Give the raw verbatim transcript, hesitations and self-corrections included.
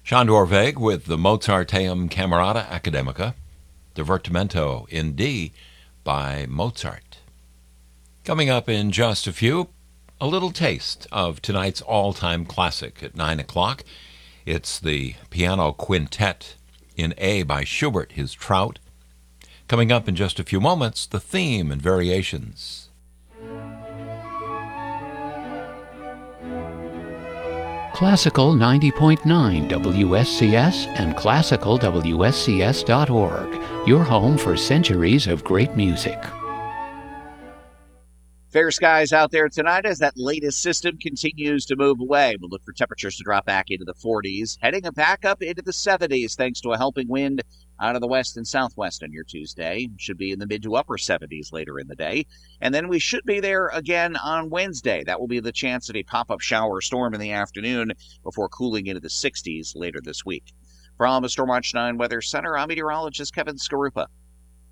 Shandor Weg with the Mozarteum Camerata Academica, Divertimento in D by Mozart. Coming up in just a few, a little taste of tonight's all-time classic at nine o'clock. It's the Piano Quintet in A by Schubert, his Trout. Coming up in just a few moments, the theme and variations. Classical ninety point nine W S C S and classical W S C S dot org, your home for centuries of great music. Fair skies out there tonight as that latest system continues to move away. We'll look for temperatures to drop back into the forties, heading back up into the seventies thanks to a helping wind out of the west and southwest on your Tuesday. Should be in the mid to upper seventies later in the day. And then we should be there again on Wednesday. That will be the chance of a pop-up shower or storm in the afternoon before cooling into the sixties later this week. From the Stormwatch nine Weather Center, I'm meteorologist Kevin Skarupa.